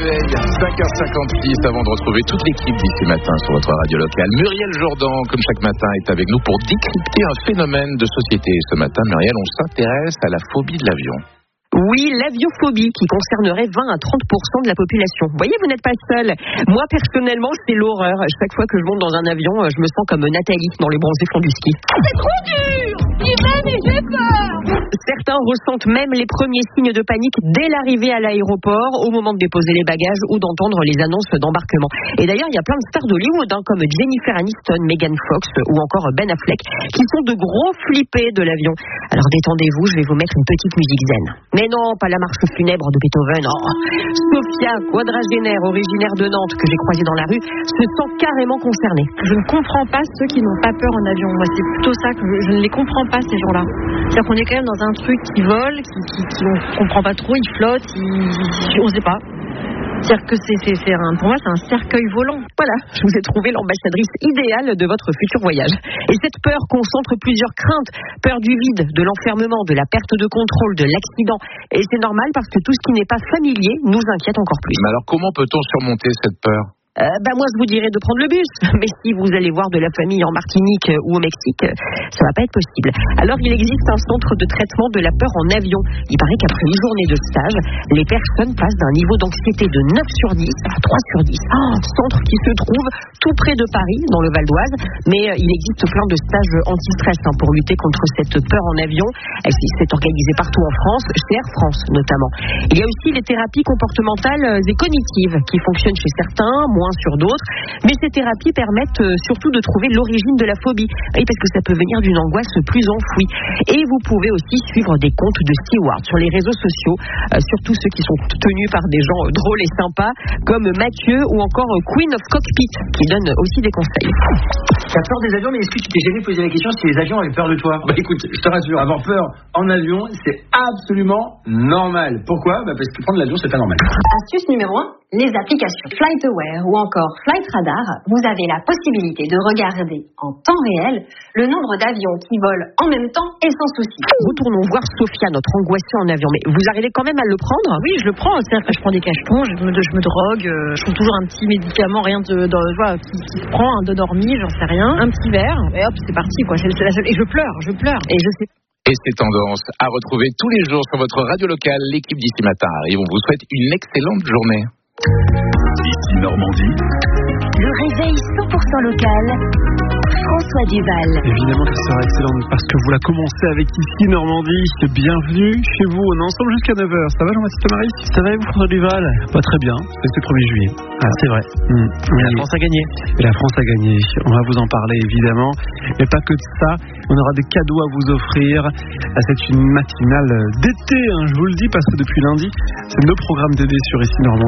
réveil, 5h56, avant de retrouver toute l'équipe d'ici matin sur votre radio locale. Muriel Jourdan, comme chaque matin, est avec nous pour décrypter un phénomène de société. Et ce matin, Muriel, on s'intéresse à la phobie de l'avion. Oui, l'aviophobie qui concernerait 20 à 30% de la population. Vous voyez, vous n'êtes pas seul. Moi, personnellement, c'est l'horreur. Chaque fois que je monte dans un avion, je me sens comme Nathalie dans les bronzés fonds du ski. C'est trop dur! J'ai peur! Certains ressentent même les premiers signes de panique dès l'arrivée à l'aéroport, au moment de déposer les bagages ou d'entendre les annonces d'embarquement. Et d'ailleurs, il y a plein de stars d'Hollywood, comme Jennifer Aniston, Megan Fox ou encore Ben Affleck, qui sont de gros flippés de l'avion. Alors détendez-vous, je vais vous mettre une petite musique zen. Mais non, pas la marche funèbre de Beethoven. Sofia, quadragénaire, originaire de Nantes, que j'ai croisée dans la rue, se sent carrément concernée. Je ne comprends pas ceux qui n'ont pas peur en avion. Moi, c'est plutôt ça que je ne les comprends pas, ces gens-là. C'est-à-dire qu'on est quand même dans un truc qui vole, qui on ne comprend pas trop, il flotte, on ne sait pas. C'est-à-dire que pour moi, c'est un cercueil volant. Voilà, je vous ai trouvé l'ambassadrice idéale de votre futur voyage. Et cette peur concentre plusieurs craintes. Peur du vide, de l'enfermement, de la perte de contrôle, de l'accident. Et c'est normal parce que tout ce qui n'est pas familier nous inquiète encore plus. Mais alors, comment peut-on surmonter cette peur ? Moi, je vous dirais de prendre le bus. Mais si vous allez voir de la famille en Martinique ou au Mexique, ça va pas être possible. Alors, il existe un centre de traitement de la peur en avion. Il paraît qu'après une journée de stage, les personnes passent d'un niveau d'anxiété de 9 sur 10 à 3 sur 10. Centre qui se trouve tout près de Paris, dans le Val d'Oise. Mais il existe plein de stages anti-stress pour lutter contre cette peur en avion. C'est organisé partout en France, chez Air France notamment. Il y a aussi les thérapies comportementales et cognitives qui fonctionnent chez certains, moins sur d'autres, mais ces thérapies permettent surtout de trouver l'origine de la phobie, oui, parce que ça peut venir d'une angoisse plus enfouie. Et vous pouvez aussi suivre des comptes de stewards sur les réseaux sociaux, surtout ceux qui sont tenus par des gens drôles et sympas, comme Mathieu ou encore Queen of Cockpit, qui donne aussi des conseils. T'as peur des avions, mais est-ce que tu t'es jamais posé la question si les avions avaient peur de toi ? Bah écoute, je te rassure, avoir peur en avion, c'est absolument normal. Pourquoi ? Parce que prendre l'avion, c'est pas normal. Astuce numéro 1, les applications FlightAware ou encore FlightRadar. Vous avez la possibilité de regarder en temps réel le nombre d'avions qui volent en même temps et sans souci. Retournons voir Sofia, notre angoissée en avion. Mais vous arrivez quand même à le prendre ? Oui, je le prends. C'est-à-dire que je prends des cachetons, je me drogue, je prends toujours un petit médicament, rien qui se prend, un Donormi, j'en sais rien, un petit verre, et hop, c'est parti, quoi. C'est la seule. Et je pleure. Et je sais. Et ces tendances à retrouver tous les jours sur votre radio locale. L'équipe d'ici matin arrive. On vous souhaite une excellente journée. Ici Normandie. Le réveil 100% local. François Duval. Évidemment que ce sera excellent parce que vous la commencez avec Ici Normandie. Bienvenue chez vous. On est ensemble jusqu'à 9h. Ça va Jean-Baptiste Marie ? Ça va vous François Duval ? Très bien. C'est le 1er juillet. C'est vrai. Oui. La France a gagné. Et la France a gagné. On va vous en parler évidemment. Mais pas que de ça. On aura des cadeaux à vous offrir. C'est une matinale d'été. Je vous le dis parce que depuis lundi, c'est nos programmes d'été sur Ici Normandie.